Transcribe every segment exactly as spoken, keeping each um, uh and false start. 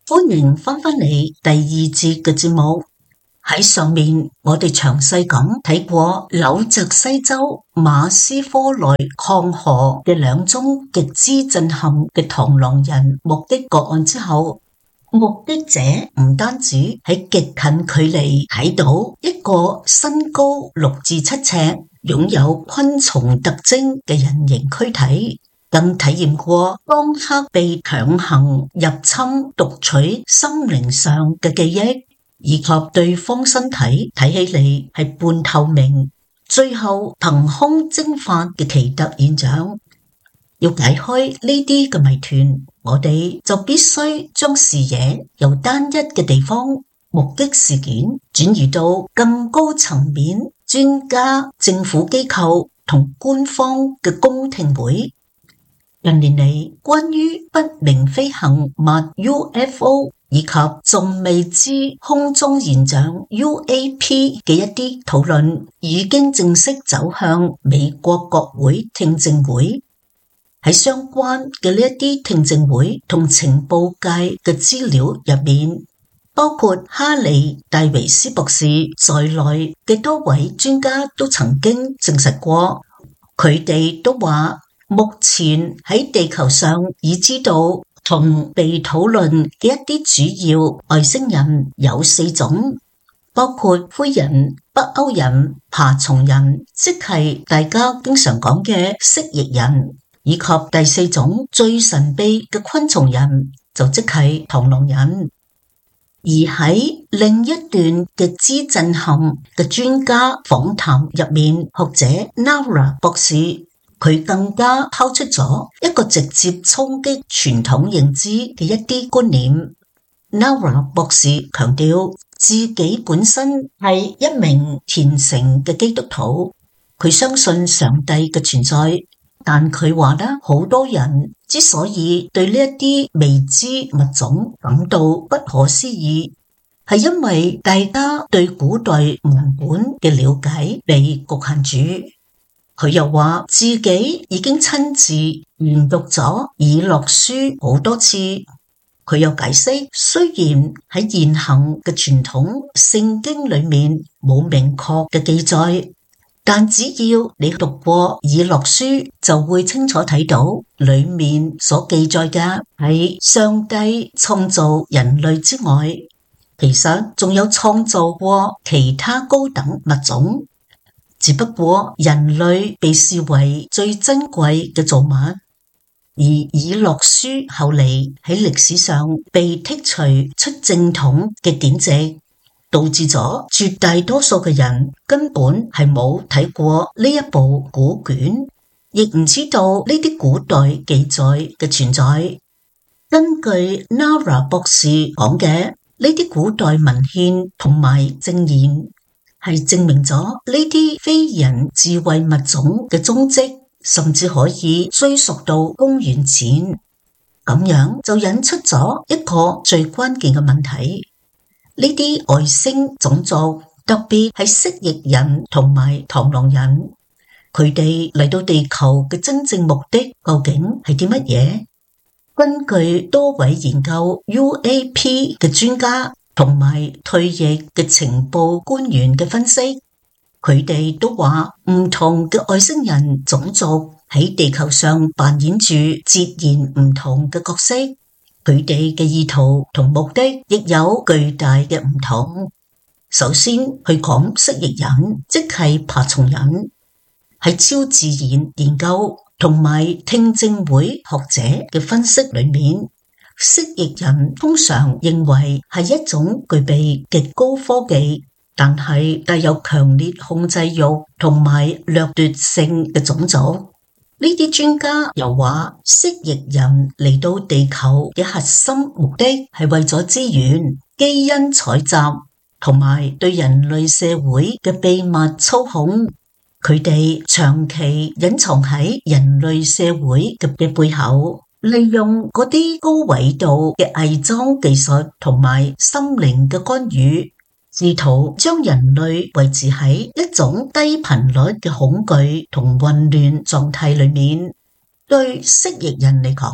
歡迎翻返嚟第二節嘅節目。喺上面我哋詳細咁睇過紐澤西州馬斯科內礦河嘅兩宗極之震撼嘅螳螂人目擊個案之後，目擊者唔單止喺極近距離睇到一個身高六至七尺、擁有昆蟲特徵嘅人形軀體，更體驗過當刻被強行入侵讀取心靈上嘅記憶，以及對方身體睇起嚟係半透明，最後憑空蒸發嘅奇特現象。要解開呢啲嘅謎團，我哋就必須將視野由單一嘅地方目擊事件轉移到更高層面，專家、政府機構同官方嘅公聽會。近年嚟，關於不明飛行物 U F O 以及仲未知空中現象 U A P 嘅一啲討論，已經正式走向美國國會聽證會。喺相關嘅呢一啲聽證會同情報界嘅資料入面，包括哈利戴維斯博士在內嘅多位專家都曾經證實過，佢哋都話目前喺地球上已知道同被討論嘅一啲主要外星人有四種，包括灰人、北歐人、爬蟲人，即係大家經常講嘅蜥蜴人，以及第四種最神秘嘅昆蟲人，就即係螳螂人。而喺另一段極之震撼嘅專家訪談入面，學者 Nara 博士佢更加拋出咗一個直接衝擊傳統認知嘅一啲觀念。Nara 博士強調自己本身係一名虔誠嘅基督徒，佢相信上帝嘅存在。但佢話咧，好多人之所以對呢一啲未知物種感到不可思議，係因為大家對古代文本嘅了解被局限住。佢又話自己已經親自研讀咗以諾書好多次。佢又解釋，雖然喺現行嘅傳統聖經裏面冇明確嘅記載，但只要你讀過以諾書，就會清楚睇到裏面所記載嘅係上帝創造人類之外，其實仲有創造過其他高等物種，只不過人類被視為最珍貴嘅造物，而以諾書後嚟喺歷史上被剔除出正統嘅典籍，導致咗絕大多數嘅人根本係冇睇過呢一部古卷，亦唔知道呢啲古代記載嘅存在。根據 Nara 博士講嘅，呢啲古代文獻同埋證言係證明咗呢啲非人智慧物種嘅蹤跡，甚至可以追溯到公元前。咁樣就引出咗一個最關鍵嘅問題。呢啲外星種族，特別係蜥蜴人同埋螳螂人，佢哋嚟到地球嘅真正目的究竟係啲乜嘢？根據多位研究 U A P 嘅專家同埋退役嘅情報官員嘅分析，佢哋都話唔同嘅外星人種族喺地球上扮演住截然唔同嘅角色。佢哋嘅意圖同目的亦有巨大嘅唔同。首先去講蜥蜴人，即係爬蟲人，喺超自然研究同埋聽證會學者嘅分析裏面，蜥蜴人通常認為係一種具備極高科技，但係帶有強烈控制欲同埋掠奪性嘅種族。呢啲專家又話，蜥蜴人嚟到地球嘅核心目的係為咗資源、基因採集同埋對人類社會嘅秘密操控。佢哋長期隱藏喺人類社會嘅背後，利用嗰啲高緯度嘅偽裝技術同埋心靈嘅干預，試圖將人類維持喺一種低頻率嘅恐懼同混亂狀態裏面。對蜥蜴人嚟講，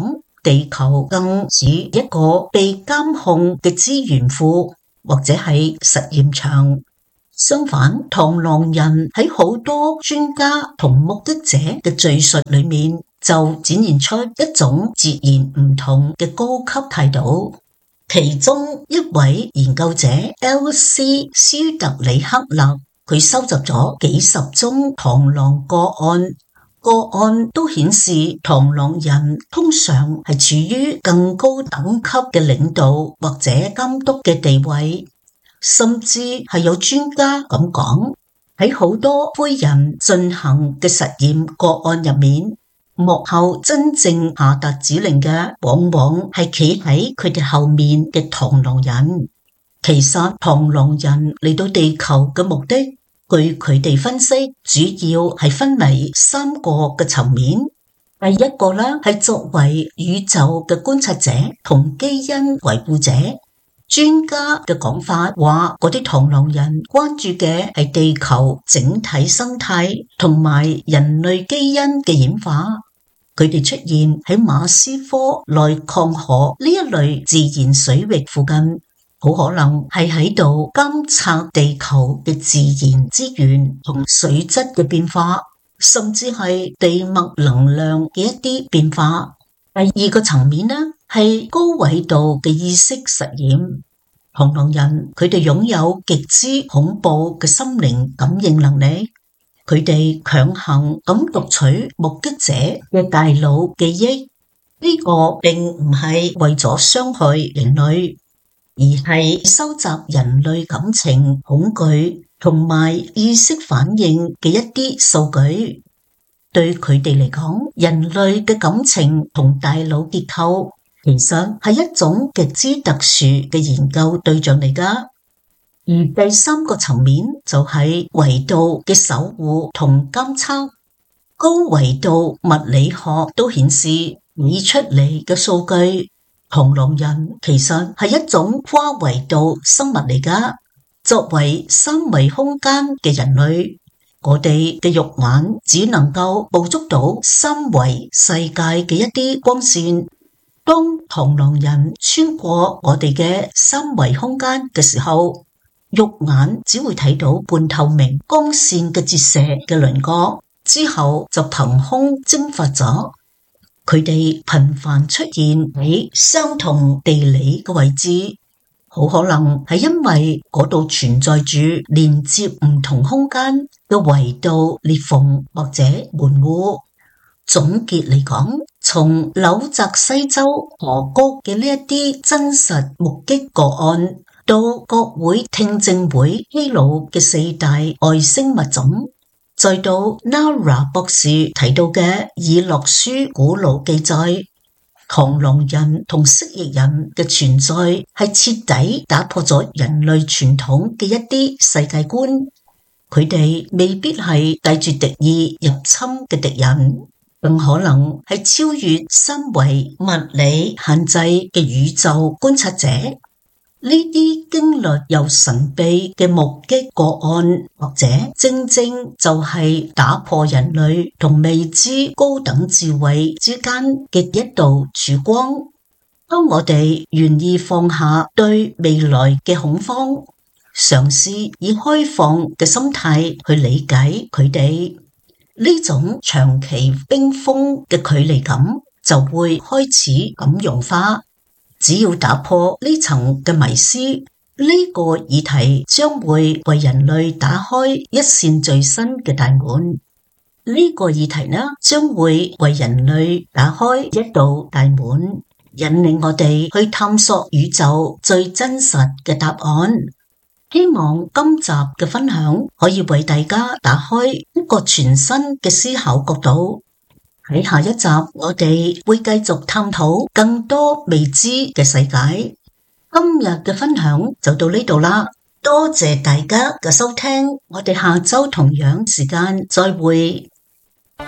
地球更似一個被監控嘅資源庫，或者係實驗場。相反，螳螂人喺好多專家同目擊者嘅敘述裏面，就展現出一種截然唔同嘅高級態度。其中一位研究者 L C 斯特里克勒，佢收集咗幾十宗螳螂個案，個案都顯示螳螂人通常係處於更高等級嘅領導或者監督嘅地位。甚至係有專家咁講，喺好多灰人進行嘅實驗個案入面，幕後真正下達指令嘅，往往係企喺佢哋後面嘅螳螂人。其實螳螂人嚟到地球嘅目的，據佢哋分析，主要係分為三個嘅層面。第一個呢，係作為宇宙嘅觀察者同基因維護者。專家嘅講法話，嗰啲螳螂人關注嘅係地球整體生態同埋人類基因嘅演化。佢哋出現喺馬斯科內礦河呢一類自然水域附近，好可能係喺度監察地球嘅自然資源同水質嘅變化，甚至係地脈能量嘅一啲變化。第二個層面呢，係高緯度嘅意識實驗。螳螂人佢哋擁有極之恐怖嘅心靈感應能力，佢哋強行咁讀取目擊者嘅大腦記憶，呢個並唔係為咗傷害人類，而係收集人類感情、恐懼同埋意識反應嘅一啲數據。對佢哋嚟講，人類嘅感情同大腦結構其實係一種極之特殊嘅研究對象嚟㗎。而第三個層面就係維度嘅守護同監測。高維度物理學都顯示，擬出嚟嘅數據，螳螂人其實係一種跨維度生物嚟㗎。作為三維空間嘅人類，我哋嘅肉眼只能夠捕捉到三維世界嘅一啲光線。當螳螂人穿過我哋嘅三維空間嘅時候，肉眼只會睇到半透明光線嘅折射嘅輪廓，之後就憑空蒸發咗。佢哋頻繁出現喺相同地理嘅位置，好可能係因為嗰度存在住連接唔同空間嘅維度裂縫或者門戶。總結嚟講，從紐澤西州河谷嘅呢一啲真實目擊個案，到國會聽證會披露嘅四大外星物種，再到 Nara 博士提到嘅《以諾書》古老記載，螳螂人同蜥蜴人嘅存在係徹底打破咗人類傳統嘅一啲世界觀。佢哋未必係帶住敵意入侵嘅敵人，更可能係超越三維物理限制嘅宇宙觀察者。呢啲經歷又神秘嘅目擊個案，或者正正就係打破人類同未知高等智慧之間嘅一道曙光。當我哋願意放下對未來嘅恐慌，嘗試以開放嘅心態去理解佢哋，呢種長期冰封嘅距離感就會開始咁融化。只要打破呢層嘅迷思，呢個議題將會為人類打開一扇最新嘅大門。呢個議題呢，將會為人類打開一道大門，引領我哋去探索宇宙最真實嘅答案。希望今集嘅分享可以為大家打開一個全新嘅思考角度。喺下一集，我哋會繼續探討更多未知嘅世界。今日嘅分享就到呢度啦，多謝大家嘅收聽，我哋下周同樣時間再會。